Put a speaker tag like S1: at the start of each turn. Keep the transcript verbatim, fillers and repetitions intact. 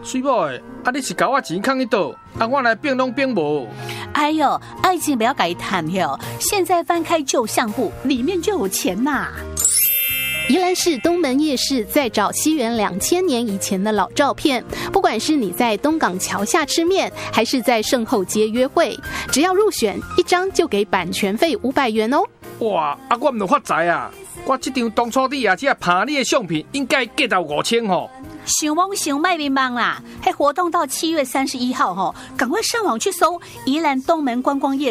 S1: 水某诶，啊你是甲我钱藏喺倒，啊我来变拢变无。
S2: 哎呦，爱情不要改谈哟！现在翻开旧相簿，里面就有钱呐。
S3: 宜兰市东门夜市在找西元两千年以前的老照片，不管是你在东港桥下吃面，还是在圣后街约会，只要入选一张就给版权费五百元哦。
S1: 哇，啊我唔有发财啊！我这张当初你也只拍你的相片，应该价到五千吼。
S2: 想梦想卖迷茫啦！嘿，活动到七月三十一号吼，赶快上网去搜宜兰东门观光夜